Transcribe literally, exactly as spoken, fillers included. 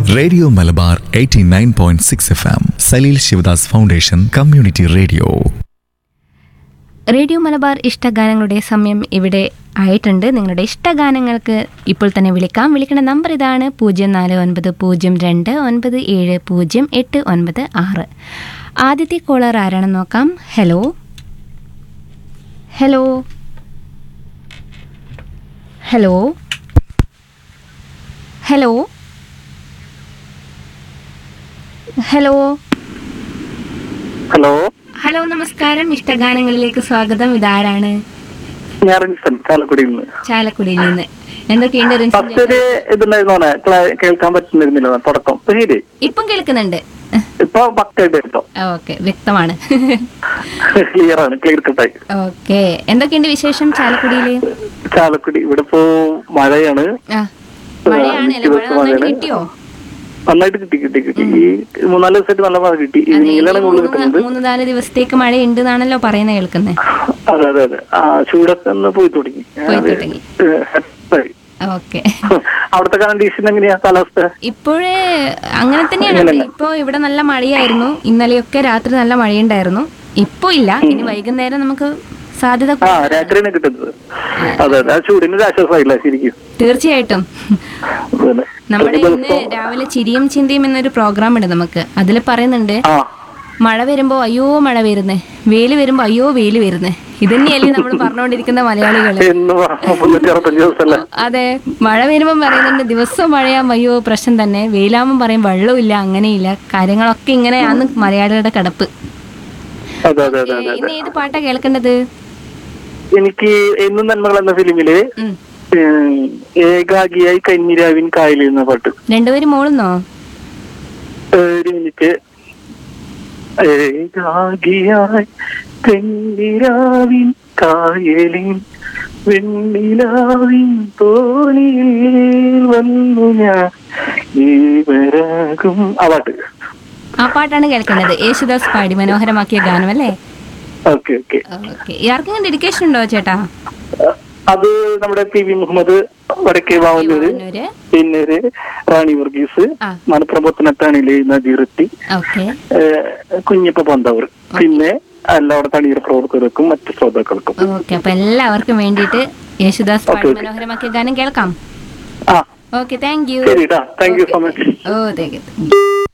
Radio Malabar eighty nine point six F M Saleel Sivadas foundation community radio. Radio Malabar ഇഷ്ടഗാനങ്ങളുടെ സമയം ഇവിടെ ആയിട്ടുണ്ട്. നിങ്ങളുടെ ഇഷ്ടഗാനങ്ങൾക്ക് ഇപ്പോൾ തന്നെ വിളിക്കാം. വിളിക്കേണ്ട നമ്പർ ഇതാണ്: പൂജ്യം നാല് ഒൻപത് പൂജ്യം രണ്ട് ഒൻപത് ഏഴ് പൂജ്യം എട്ട് ഒൻപത് ആറ്. ആദ്യത്തെ കോളർ ആരാണെന്ന് നോക്കാം. Hello hello hello hello hello hello hello നമസ്കാരം. ഇഷ്ടഗാനങ്ങളിലേക്ക് സ്വാഗതം. ഇതാരാണ്? ഞാൻ റിൻസൺ, ചാലക്കുടിയിൽ നിന്ന്. ചാലക്കുടിയിൽ നിന്ന്. എന്തൊക്കെയുണ്ട് റിൻസൺ? ഫസ്റ്റ് ഒരു ഇതുണ്ടായിരുന്നു, കേൾക്കാൻ പറ്റുന്നിരുന്നില്ല തുടക്കം. പിന്നീട് ഇപ്പം കേൾക്കുന്നുണ്ട്. ഇപ്പൊ പക്കായിട്ട് കേട്ടോ. ഓക്കെ, വ്യക്തമാണ്. ക്ലിയർ ആണ്, ക്ലിയർ കട്ടായി. ഓക്കെ, എന്തൊക്കെയുണ്ട് വിശേഷം ചാലക്കുടിയില്? ചാലക്കുടി ഇവിടെ ഇപ്പോ മഴയാണ്. മഴയാണല്ലേ? മഴ നന്നായിട്ട് കിട്ടിയോ? നന്നായിട്ട് കിട്ടി കിട്ടി കിട്ടി ഈ മൂന്നാല് ദിവസമായിട്ട് നല്ല മഴ കിട്ടി. ഈവനിങ്ങിലാണ് കൂടുതൽ കിട്ടുന്നത്. മൂന്ന് നാല് ദിവസത്തേക്ക് മഴ ഉണ്ട് എന്നാണല്ലോ പറയുന്നത്, കേൾക്കുന്നത്. അതെ അതെ അതെ. ആ ചൂടൊക്കെ ഒന്ന് പോയി തുടങ്ങി. ഓക്കെ, അവിടുത്തെ കണ്ടീഷൻ എങ്ങനെയാ കാലാവസ്ഥ? ഇപ്പോഴേ അങ്ങനെ തന്നെയാണ്. ഇപ്പൊ ഇവിടെ നല്ല മഴയായിരുന്നു. ഇന്നലെയൊക്കെ രാത്രി നല്ല മഴയുണ്ടായിരുന്നു. ഇപ്പൊ ഇല്ല. ഇനി വൈകുന്നേരം നമുക്ക് സാധ്യത രാത്രിയാണ് കിട്ടുന്നത്. അതെ അതെ, ആ ചൂടിന് ഒരു ആശ്വാസമായില്ല ശരിക്കും. തീർച്ചയായിട്ടും. നമ്മുടെ ഇന്ന് രാവിലെ ചിരിയും ചിന്തയും എന്നൊരു പ്രോഗ്രാം ഉണ്ട് നമുക്ക്. അതിൽ പറയുന്നുണ്ട്, മഴ വരുമ്പോ അയ്യോ മഴ വരുന്നേ, വെയില് വരുമ്പോ അയ്യോ വെയില് വരുന്നേ. ഇതന്നെയല്ലേ നമ്മൾ പറഞ്ഞുകൊണ്ടിരിക്കുന്ന മലയാളികള്. അതെ, മഴ വരുമ്പോ പറയുന്നുണ്ട് ദിവസവും മഴയാകുമ്പോ അയ്യോ പ്രശ്നം തന്നെ, വെയിലാകുമ്പോ പറയും വെള്ളമില്ല, അങ്ങനെയില്ല, കാര്യങ്ങളൊക്കെ ഇങ്ങനെയാണ് മലയാളികളുടെ കിടപ്പ്. ഇന്ന് ഏത് പാട്ടാ കേൾക്കേണ്ടത്? എനിക്ക് എന്നും നന്മകൾ എന്ന ഫിലിമില് ഏകാഗിയായി കന്നിരാവിൻ കായലിൽ എന്ന പാട്ട്. രണ്ടുപേരും മോളുന്നോ? ഒരു മിനിറ്റ്. ഏകാഗിയായി കന്നിരാവിൻ കായലിൻ വെണ്ണിലാവിൻ തോണിയിൽ വന്നു ഞാൻ ജീവരാകും. ആ പാട്ട്. ആ പാട്ടാണ് കേൾക്കേണ്ടത്. യേശുദാസ് പാടി മനോഹരമാക്കിയ ഗാനം അല്ലേ? Okay okay. ആർക്കെങ്കിലും ഡെഡിക്കേഷൻ ഉണ്ടോ ചേട്ടാ? അത് നമ്മുടെ പി വി മുഹമ്മദ് വടക്കേ വാവന്നൂര്, പിന്നെ റാണി വർഗീസ്, മലപ്പുറം പുത്തനത്താണിയിലെ നദീറത്തി, കുഞ്ഞിപ്പ പന്തവർ, പിന്നെ എല്ലാവിടെ തണിയർ പ്രവർത്തകർക്കും മറ്റു ശ്രോതാക്കൾക്കും. ഓക്കെ, അപ്പൊ എല്ലാവർക്കും വേണ്ടിയിട്ട് യേശുദാസ് പാടി മനോഹരമാക്കിയ ഗാനം കേൾക്കാം. ആ okay, thank you. Thank you so much. Oh thank you.